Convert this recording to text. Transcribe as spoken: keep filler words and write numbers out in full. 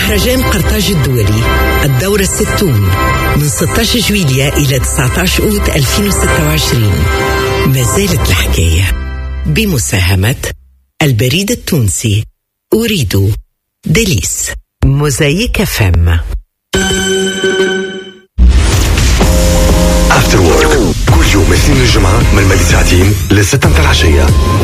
مهرجان قرطاج الدولي الدورة الستون من ستة عشر جويلية إلى تسعة عشر أوت ألفين وستة وعشرين. ما زالت الحكاية بمساهمة البريد التونسي، أريد دليس، موزايك فم. After Work كل يوم اثنين الجمعة من مدى ساعتين لستة العشية.